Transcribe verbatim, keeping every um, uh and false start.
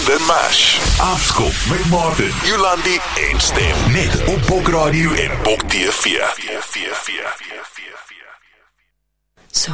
Brandon Mash, Afskop met Martin, Jolandi en Stem. Net op Bok Radio en Bok T V.